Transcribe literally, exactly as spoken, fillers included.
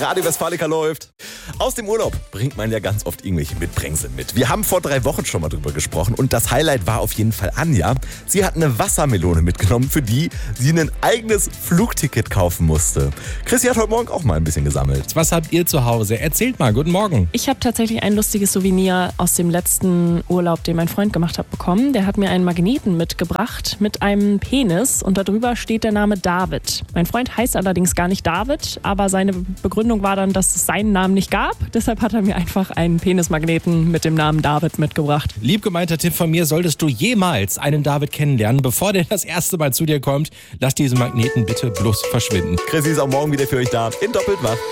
Radio Westfalica läuft. Aus dem Urlaub bringt man ja ganz oft irgendwelche Mitbringsel mit. Wir haben vor drei Wochen schon mal drüber gesprochen und das Highlight war auf jeden Fall Anja. Sie hat eine Wassermelone mitgenommen, für die sie ein eigenes Flugticket kaufen musste. Chrissy hat heute Morgen auch mal ein bisschen gesammelt. Was habt ihr zu Hause? Erzählt mal, guten Morgen. Ich habe tatsächlich ein lustiges Souvenir aus dem letzten Urlaub, den mein Freund gemacht hat, bekommen. Der hat mir einen Magneten mitgebracht mit einem Penis und darüber steht der Name David. Mein Freund heißt allerdings gar nicht David, aber seine Begründung war dann, dass es seinen Namen nicht gab. Deshalb hat er mir einfach einen Penismagneten mit dem Namen David mitgebracht. Lieb gemeinter Tipp von mir, solltest du jemals einen David kennenlernen, bevor der das erste Mal zu dir kommt, lass diesen Magneten bitte bloß verschwinden. Chrissy ist auch morgen wieder für euch da in Doppelt wach.